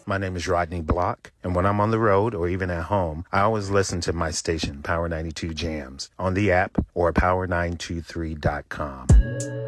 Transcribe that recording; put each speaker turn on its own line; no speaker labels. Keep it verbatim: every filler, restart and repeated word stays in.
My name is Rodney Block, and when I'm on the road or even at home, I always listen to my station, Power ninety-two Jams, on the app or power nine two three dot com.